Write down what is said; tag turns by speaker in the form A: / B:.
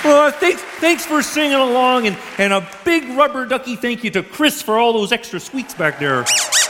A: Thanks for singing along, and a big rubber ducky thank you to Chris for all those extra sweets back there.